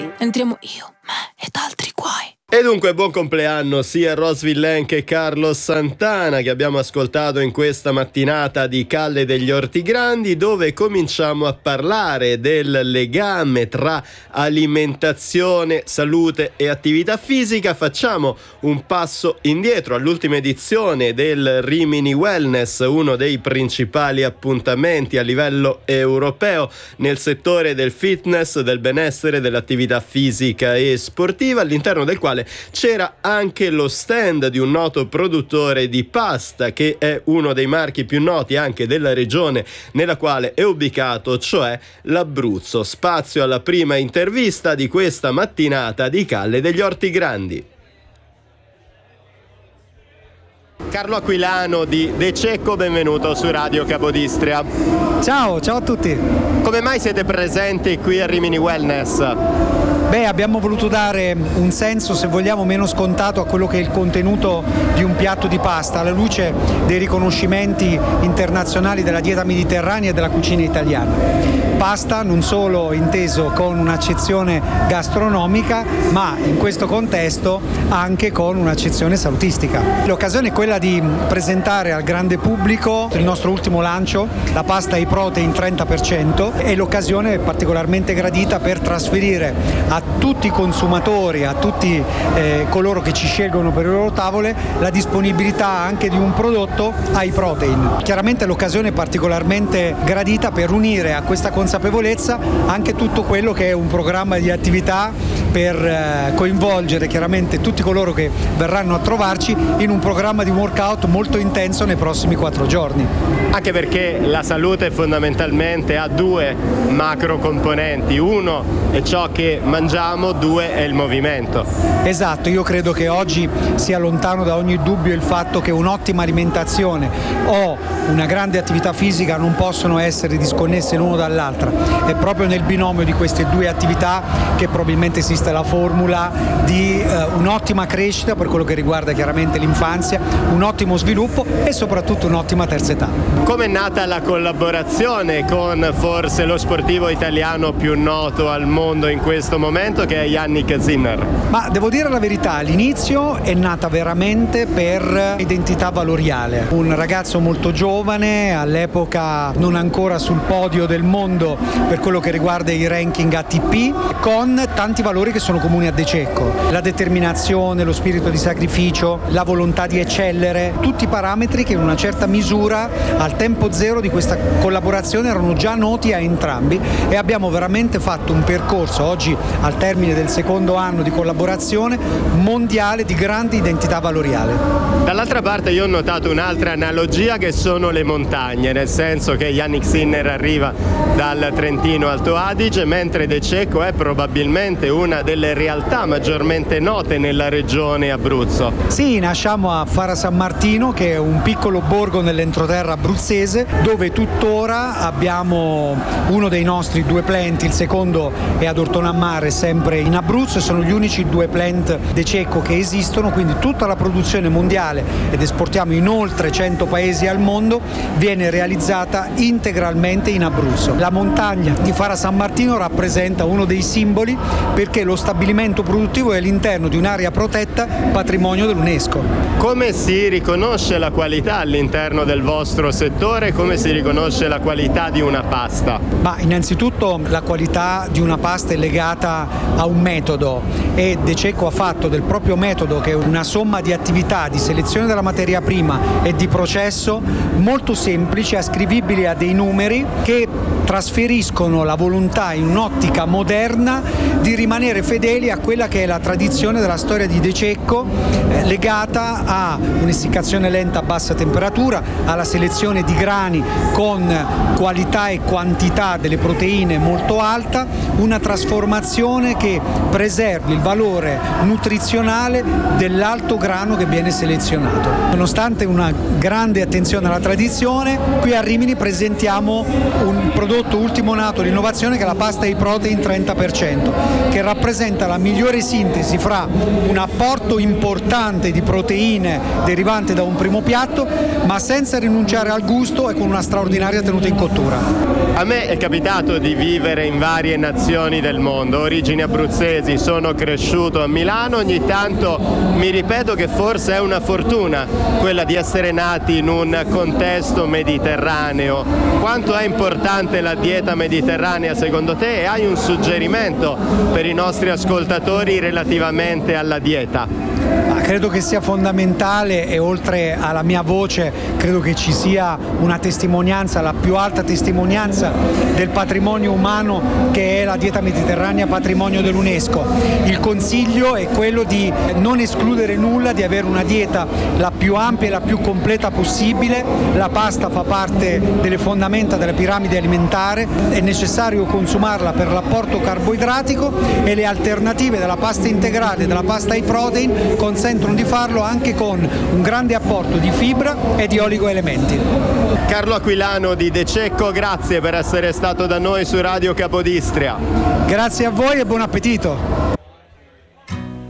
Entriamo io, me ed altri guai. E dunque buon compleanno sia a Rose Villain che Carlos Santana, che abbiamo ascoltato in questa mattinata di Calle degli Orti Grandi, dove cominciamo a parlare del legame tra alimentazione, salute e attività fisica. Facciamo un passo indietro all'ultima edizione del Rimini Wellness, uno dei principali appuntamenti a livello europeo nel settore del fitness, del benessere, dell'attività fisica e sportiva, all'interno del quale c'era anche lo stand di un noto produttore di pasta, che è uno dei marchi più noti anche della regione nella quale è ubicato, cioè l'Abruzzo. Spazio alla prima intervista di questa mattinata di Calle degli Orti Grandi. Carlo Aquilano di De Cecco, benvenuto su Radio Capodistria. Ciao a tutti. Come mai siete presenti qui a Rimini Wellness? Abbiamo voluto dare un senso, se vogliamo, meno scontato a quello che è il contenuto di un piatto di pasta, alla luce dei riconoscimenti internazionali della dieta mediterranea e della cucina italiana. Pasta non solo inteso con un'accezione gastronomica, ma in questo contesto anche con un'accezione salutistica. L'occasione è quella di presentare al grande pubblico il nostro ultimo lancio, la pasta ai protein 30%, e l'occasione è particolarmente gradita per trasferire a tutti i consumatori, a tutti coloro che ci scelgono per le loro tavole, la disponibilità anche di un prodotto ai protein. Chiaramente l'occasione è particolarmente gradita per unire a questa consapevolezza anche tutto quello che è un programma di attività per coinvolgere chiaramente tutti coloro che verranno a trovarci in un programma di workout molto intenso nei prossimi 4 giorni. Anche perché la salute fondamentalmente ha 2 macro componenti: uno è ciò che mangiamo, 2 è il movimento. Esatto, io credo che oggi sia lontano da ogni dubbio il fatto che un'ottima alimentazione o una grande attività fisica non possono essere disconnesse l'uno dall'altra. È proprio nel binomio di queste 2 attività che probabilmente esiste la formula di un'ottima crescita per quello che riguarda chiaramente l'infanzia, un ottimo sviluppo e soprattutto un'ottima terza età. Come è nata la collaborazione con forse lo sportivo italiano più noto al mondo in questo momento, che è Yannick Sinner? Ma devo dire la verità, all'inizio è nata veramente per identità valoriale. Un ragazzo molto giovane, all'epoca non ancora sul podio del mondo per quello che riguarda i ranking ATP, con tanti valori che sono comuni a De Cecco: la determinazione, lo spirito di sacrificio, la volontà di eccellere, tutti parametri che in una certa misura al tempo zero di questa collaborazione erano già noti a entrambi, e abbiamo veramente fatto un percorso oggi al termine del secondo anno di collaborazione mondiale di grande identità valoriale. Dall'altra parte io ho notato un'altra analogia, che sono le montagne, nel senso che Yannick Sinner arriva dal Trentino Alto Adige, mentre De Cecco è probabilmente una delle realtà maggiormente note nella regione Abruzzo. Sì, nasciamo a Fara San Martino, che è un piccolo borgo nell'entroterra abruzzese, dove tuttora abbiamo uno dei nostri 2 plant, il secondo è ad Ortonammare, sempre in Abruzzo, e sono gli unici 2 plant De Cecco che esistono, quindi tutta la produzione mondiale, ed esportiamo in oltre 100 paesi al mondo, viene realizzata integralmente in Abruzzo. La montagna di Fara San Martino rappresenta uno dei simboli, perché lo stabilimento produttivo è all'interno di un'area protetta patrimonio dell'UNESCO. Come si riconosce la qualità all'interno del vostro settore? Come si riconosce la qualità di una pasta? Ma innanzitutto la qualità di una pasta è legata a un metodo, e De Cecco ha fatto del proprio metodo, che è una somma di attività di selezione della materia prima e di processo molto semplici, ascrivibili a dei numeri che trasferiscono la volontà in un'ottica moderna di rimanere fedeli a quella che è la tradizione della storia di De Cecco, legata a un'essiccazione lenta a bassa temperatura, alla selezione di grani con qualità e quantità delle proteine molto alta, una trasformazione che preservi il valore nutrizionale dell'alto grano che viene selezionato. Nonostante una grande attenzione alla tradizione. Qui a Rimini presentiamo un prodotto ultimo nato, l'innovazione, che è la pasta Whey Protein 30%, che rappresenta la migliore sintesi fra un apporto importante di proteine derivante da un primo piatto, ma senza rinunciare al gusto e con una straordinaria tenuta in cottura. A me è capitato di vivere in varie nazioni del mondo, origini abruzzesi, sono cresciuto a Milano, ogni tanto mi ripeto che forse è una fortuna quella di essere nati in un contesto mediterraneo. Quanto è importante la dieta mediterranea secondo te, e hai un suggerimento per i nostri ascoltatori relativamente alla dieta? Credo che sia fondamentale, e oltre alla mia voce credo che ci sia una testimonianza, la più alta testimonianza del patrimonio umano che è la dieta mediterranea, patrimonio dell'UNESCO. Il consiglio è quello di non escludere nulla, di avere una dieta la più ampia e la più completa possibile. La pasta fa parte delle fondamenta della piramide alimentare, è necessario consumarla per l'apporto carboidratico, e le alternative della pasta integrale e della pasta Whey Protein consentono di farlo anche con un grande apporto di fibra e di oligoelementi. Carlo Aquilano di De Cecco, grazie per essere stato da noi su Radio Capodistria. Grazie a voi e buon appetito.